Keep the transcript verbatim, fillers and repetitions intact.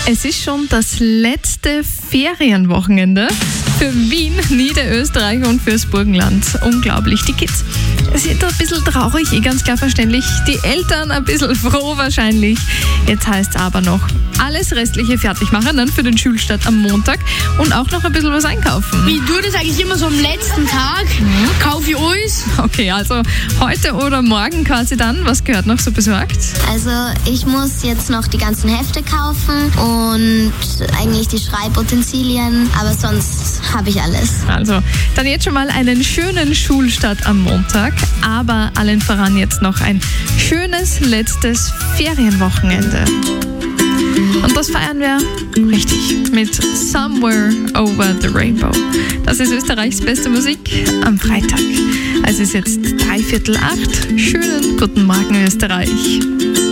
Es ist schon das letzte Ferienwochenende für Wien, Niederösterreich und fürs Burgenland. Unglaublich. Die Kids sind ein bisschen traurig, eh ganz klar verständlich. Die Eltern ein bisschen froh wahrscheinlich. Jetzt heißt es aber noch alles Restliche fertig machen, dann für den Schulstart am Montag und auch noch ein bisschen was einkaufen. Ich tue das eigentlich immer so am letzten Tag. Mhm. Kaufe ich alles. Okay, also heute oder morgen quasi dann. Was gehört noch so besorgt? Also ich muss jetzt noch die ganzen Hefte kaufen und eigentlich die Schreibutensilien, aber sonst habe ich alles. Also dann jetzt schon mal einen schönen Schulstart am Montag, aber allen voran jetzt noch ein schönes letztes Ferienwochenende. Und das feiern wir richtig mit Somewhere Over the Rainbow. Das ist Österreichs beste Musik am Freitag. Es ist jetzt dreiviertel acht. Schönen guten Morgen, Österreich.